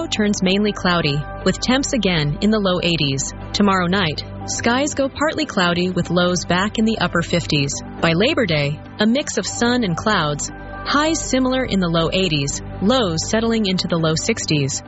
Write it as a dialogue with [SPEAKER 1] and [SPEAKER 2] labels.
[SPEAKER 1] turns mainly cloudy, with temps again in the low 80s. Tomorrow night, skies go partly cloudy with lows back in the upper 50s. By Labor Day, a mix of sun and clouds, highs similar in the low 80s, lows settling into the low 60s.